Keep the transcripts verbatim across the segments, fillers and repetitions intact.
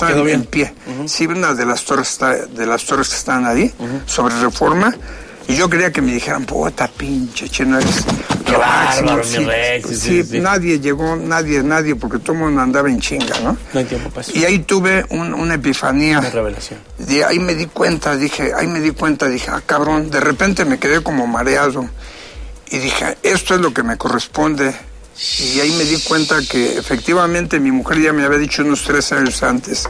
está en, en pie. Uh-huh. Sí, una de las torres está, de las torres que están ahí, uh-huh. sobre Reforma. Y yo quería que me dijeran, puta pinche chino, eres... Qué bárbaro, sí, mi rey. Sí, sí, sí, nadie llegó, nadie, nadie, porque todo el mundo andaba en chinga, ¿no? No hay tiempo para eso. Y ahí tuve un, una epifanía. Una revelación. De ahí me di cuenta, dije, ahí me di cuenta, dije, ah, cabrón, de repente me quedé como mareado. Y dije, esto es lo que me corresponde. Y ahí me di cuenta que efectivamente mi mujer ya me había dicho unos tres años antes,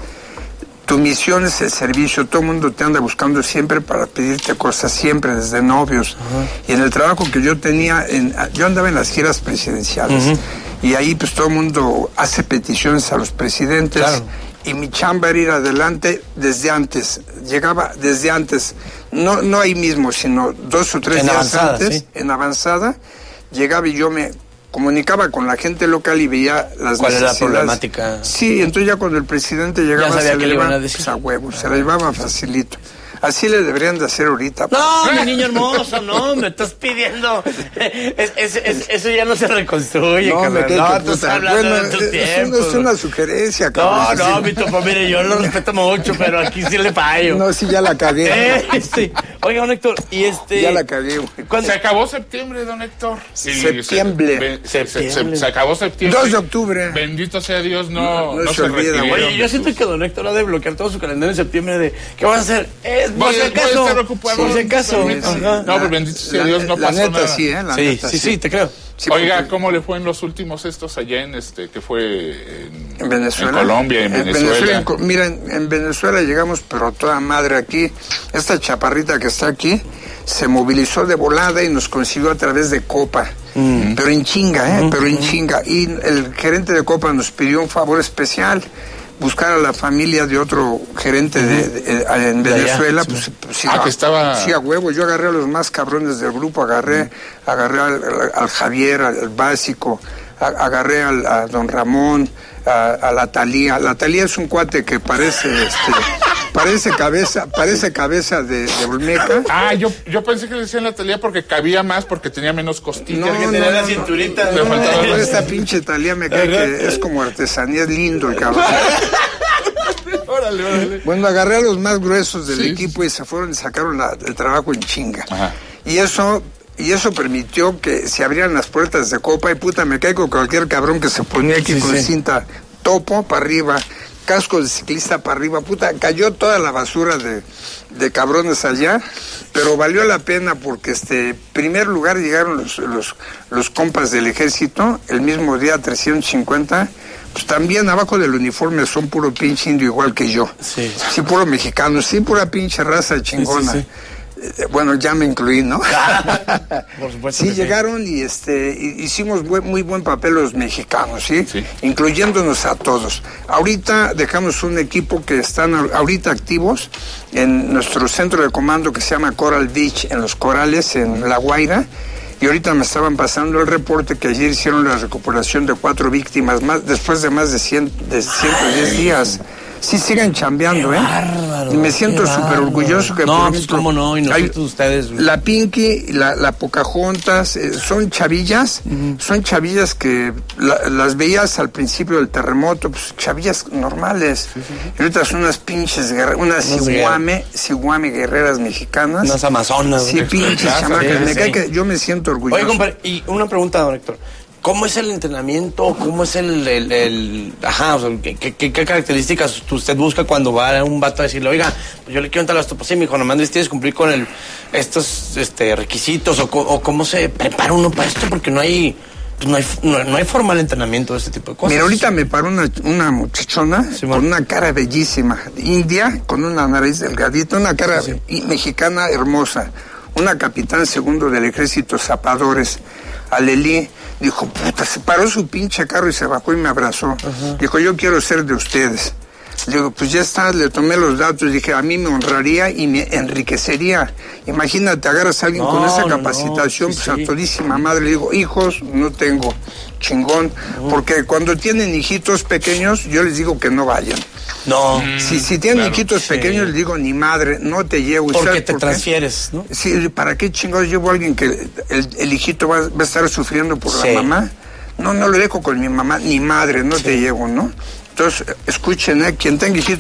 tu misión es el servicio, todo el mundo te anda buscando siempre para pedirte cosas, siempre, desde novios. Uh-huh. Y en el trabajo que yo tenía, en, yo andaba en las giras presidenciales, uh-huh. y ahí pues todo el mundo hace peticiones a los presidentes, claro. Y mi chamba era ir adelante desde antes, llegaba desde antes, no, no ahí mismo, sino dos o tres en días avanzada, antes, ¿sí? En avanzada, llegaba y yo me comunicaba con la gente local y veía las ¿Cuál necesidades. era la problemática? Sí, entonces ya cuando el presidente llegaba, ya se le iban iba a decir. Pues, a huevo, se la llevaba facilito. Así le deberían de hacer ahorita. No, mi niño hermoso, no, me estás pidiendo. Es, es, es, eso ya no se reconstruye, no, cabrón. me No, tú tú estás hablando bueno, de tus es, tiempos. Es una sugerencia, No, cabrón. no, sí. mi topo, mire, yo lo respeto mucho, pero aquí sí le fallo. No, sí, ya la cagué. Este, oiga, don Héctor, y este... Ya la cagué, güey. Se acabó septiembre, don Héctor. Septiembre. Se, se, se, se acabó septiembre. dos de octubre. Bendito sea Dios, no, no, no, no se, se olvida. Oye, yo siento que don Héctor ha de bloquear todo su calendario en septiembre de... ¿Qué vas a hacer? Es, voy, por si acaso. Ocupado, por si acaso. Sí, sí. No, pues bendito sea la, Dios, no la pasó neta, nada. Sí, ¿eh? La sí, neta, sí, sí, sí, te creo. Sí, Oiga, porque... ¿cómo le fue en los últimos estos allá en este, que fue en, en Venezuela? En Colombia, en, en Venezuela. Venezuela en, mira, en, en Venezuela llegamos, pero a toda madre aquí. Esta chaparrita que está aquí se movilizó de volada y nos consiguió a través de Copa. Mm. Pero en chinga, ¿eh? Mm. Pero en chinga. Y el gerente de Copa nos pidió un favor especial. Buscar a la familia de otro gerente uh-huh. de, de, de, en Venezuela, pues, pues sí, ah, a, que estaba... sí, a huevo. Yo agarré a los más cabrones del grupo, agarré, uh-huh. agarré al, al, al Javier, al, al básico, a, agarré al, a don Ramón, a, a la Talía. La Talía es un cuate que parece, este, parece cabeza, parece cabeza de, de Olmeca. Ah, yo, yo pensé que le decían la Talía porque cabía más, porque tenía menos costillas. No, que no, tenía no, la no, cinturita. No, no, no, no, esta pinche Talía me cae que es como artesanía, es lindo el cabrón. Órale, órale. Bueno, agarré a los más gruesos del sí, equipo y se fueron y sacaron la, el trabajo en chinga. Ajá. Y eso... Y eso permitió que se abrieran las puertas de Copa y puta, me caigo con cualquier cabrón que se ponía aquí sí, con sí. cinta topo para arriba, casco de ciclista para arriba, puta, cayó toda la basura de, de cabrones allá, pero valió la pena porque este primer lugar llegaron los, los, los compas del ejército, el mismo día trescientos cincuenta, pues también abajo del uniforme son puro pinche indio igual que yo, sí, sí puro mexicano, sí, pura pinche raza chingona. Sí, sí, sí. Bueno, ya me incluí, ¿no? Por supuesto. Sí, llegaron y este hicimos buen, muy buen papel los mexicanos, ¿sí? ¿sí? Incluyéndonos a todos. Ahorita dejamos un equipo que están ahorita activos en nuestro centro de comando que se llama Coral Beach, en Los Corales, en La Guaira. Y ahorita me estaban pasando el reporte que ayer hicieron la recuperación de cuatro víctimas más después de más de, cien, de ciento diez días. Sí, sigan chambeando, qué ¿eh? Bárbaro, y me siento súper orgulloso que... No, pues cómo no, y nosotros hay, ustedes... La Pinky, la, la Pocahontas, eh, son chavillas, uh-huh. son chavillas que la, las veías al principio del terremoto, pues chavillas normales. Sí, sí, sí. Y ahorita son unas pinches guerreras, unas siguame, siguame guerreras mexicanas. Unas amazonas. Sí, pinches claro, chamacas. sí, me sí. cae que yo me siento orgulloso. Oye, compadre, y una pregunta, don Héctor. ¿Cómo es el entrenamiento? ¿Cómo es el... el, el ajá, o sea, ¿qué, qué, ¿qué características usted busca cuando va a un vato a decirle, oiga, pues yo le quiero entrar a las topas? Sí, mijo, nomás tienes que cumplir con el, estos este, requisitos, o, o cómo se prepara uno para esto, porque no hay... Pues no hay, no, no hay formal entrenamiento de este tipo de cosas. Mira, ahorita me paró una, una muchachona sí, con una cara bellísima, india, con una nariz delgadita, una cara sí, sí. mexicana hermosa, una capitán segundo del ejército Zapadores, Alelí. Dijo, puta, se paró su pinche carro y se bajó y me abrazó. Uh-huh. Dijo, yo quiero ser de ustedes. Le digo, pues ya está, le tomé los datos, dije, a mí me honraría y me enriquecería. Imagínate, agarras a alguien no, con esa capacitación, no, sí, pues sí. a todísima madre. Le digo, hijos, no tengo, chingón. Uh-huh. Porque cuando tienen hijitos pequeños, yo les digo que no vayan. No. Mm, si, si tienen claro, hijitos sí. pequeños, les digo, ni madre, no te llevo. Porque te por transfieres, ¿no? Sí, ¿para qué chingados llevo a alguien que el, el hijito va, va a estar sufriendo por sí. la mamá? No, no lo dejo con mi mamá, ni madre, no sí. te llevo, ¿no? Entonces, escuchen, ¿eh? Quien tenga hijitos